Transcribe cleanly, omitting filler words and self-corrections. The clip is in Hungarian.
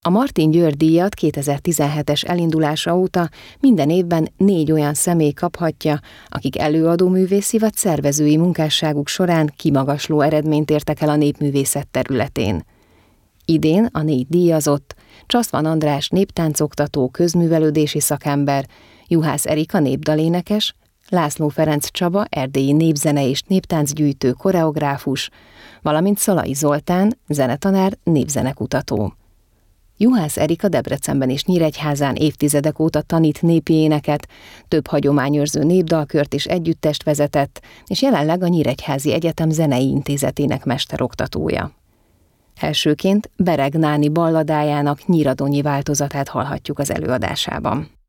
Martin György díjat 2017-es elindulása óta minden évben 4 olyan személy kaphatja, akik előadóművészi vagy szervezői munkásságuk során kimagasló eredményt értek el a népművészet területén. Idén a 4 díjazott: Csaszman András néptáncoktató, közművelődési szakember, Juhász Erika népdalénekes, László Ferenc Csaba erdélyi népzene és néptáncgyűjtő koreográfus, valamint Szalai Zoltán zenetanár, népzenekutató. Juhász Erika Debrecenben és Nyíregyházán évtizedek óta tanít népi éneket, több hagyományőrző népdalkört és együttest vezetett, és jelenleg a Nyíregyházi Egyetem Zenei Intézetének mesteroktatója. Elsőként Bereg Náni balladájának nyíradonyi változatát hallhatjuk az előadásában.